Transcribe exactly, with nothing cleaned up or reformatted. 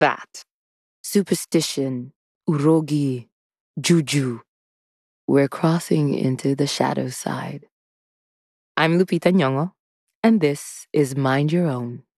that. Superstition, urogi, juju. We're crossing into the shadow side. I'm Lupita Nyong'o, and this is Mind Your Own.